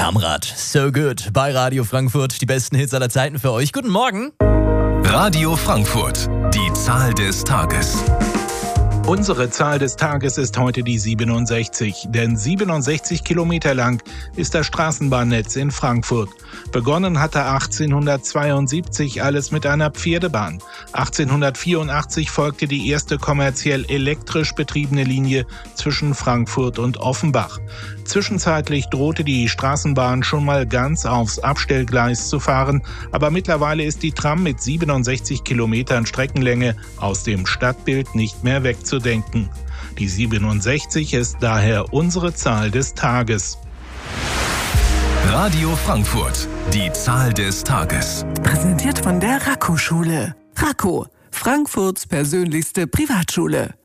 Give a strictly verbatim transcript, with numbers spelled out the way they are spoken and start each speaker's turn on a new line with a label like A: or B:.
A: Hermrad, So Good bei Radio Frankfurt. Die besten Hits aller Zeiten für euch. Guten Morgen.
B: Radio Frankfurt, die Zahl des Tages.
C: Unsere Zahl des Tages ist heute die siebenundsechzig, denn siebenundsechzig Kilometer lang ist das Straßenbahnnetz in Frankfurt. Begonnen hatte achtzehnhundertzweiundsiebzig alles mit einer Pferdebahn. achtzehnhundertvierundachtzig folgte die erste kommerziell elektrisch betriebene Linie zwischen Frankfurt und Offenbach. Zwischenzeitlich drohte die Straßenbahn schon mal ganz aufs Abstellgleis zu fahren, aber mittlerweile ist die Tram mit siebenundsechzig Kilometern Streckenlänge aus dem Stadtbild nicht mehr wegzudenken. Die siebenundsechzig ist daher unsere Zahl des Tages.
B: Radio Frankfurt, die Zahl des Tages.
D: Präsentiert von der Raco-Schule. Raco, Frankfurts persönlichste Privatschule.